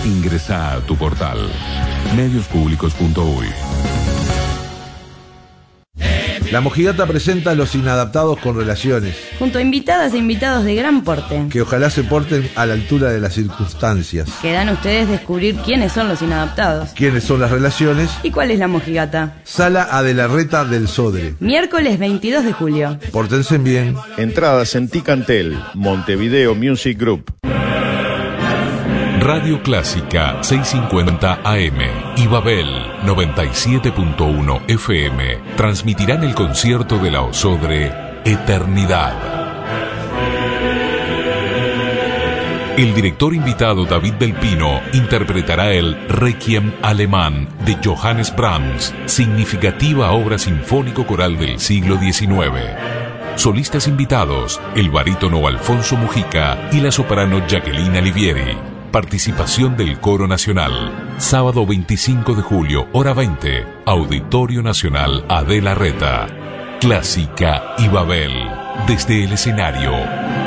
Ingresá a tu portal mediospublicos.uy. La Mojigata presenta Los Inadaptados con Relaciones, junto a invitadas e invitados de gran porte, que ojalá se porten a la altura de las circunstancias. Quedan ustedes descubrir quiénes son los inadaptados, quiénes son las relaciones y cuál es la Mojigata. Sala Adelarreta del Sodre, miércoles 22 de julio. Pórtense bien. Entradas en Ticantel, Montevideo Music Group. Radio Clásica 650 AM y Babel 97.1 FM transmitirán el concierto de la Osodre Eternidad. El director invitado David del Pino interpretará el Requiem alemán de Johannes Brahms, significativa obra sinfónico-coral del siglo XIX. Solistas invitados, el barítono Alfonso Mujica y la soprano Jacqueline Alivieri. Participación del Coro Nacional. Sábado 25 de julio, hora 20. Auditorio Nacional Adela Reta. Clásica y Babel. Desde el escenario.